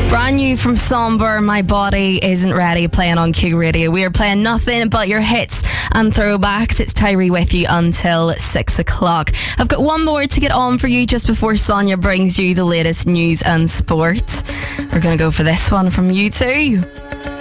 Brand new from Somber, My Body Isn't Ready, playing on Q Radio. We are playing nothing but your hits and throwbacks. It's Tyree with you until 6 o'clock. I've got one more to get on for you just before Sonia brings you the latest news and sport. We're going to go for this one from U2.